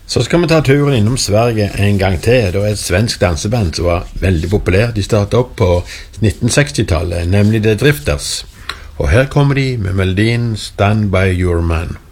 Så skal vi ta turen innom Sverige en gang til. Det er et svensk danseband som var veldig populært. De startet opp på 1960-tallet, nemlig The Drifters. Og her kommer de med melodien Stand By Your Man.